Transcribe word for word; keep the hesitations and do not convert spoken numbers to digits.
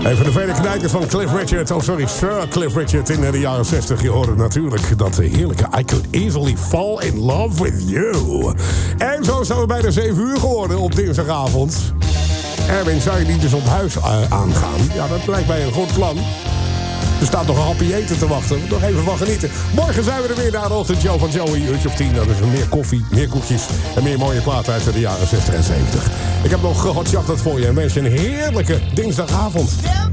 Een van de vele knijkers van Cliff Richard, oh sorry, Sir Cliff Richard in de jaren zestig. Je hoorde natuurlijk dat heerlijke I Could Easily Fall in Love With You. En zo zijn we bijna zeven uur geworden op dinsdagavond. Erwin, zou je niet dus op huis uh, aangaan? Ja, dat lijkt mij een goed plan. Er staat nog een happy eten te wachten. Nog even van genieten. Morgen zijn we er weer naar de ochtendshow van Joey. Uurtje of tien. Dat is meer koffie, meer koekjes en meer mooie platen uit de jaren zestig en zeventig. Ik heb nog hot chocolate voor je en wens je een heerlijke dinsdagavond.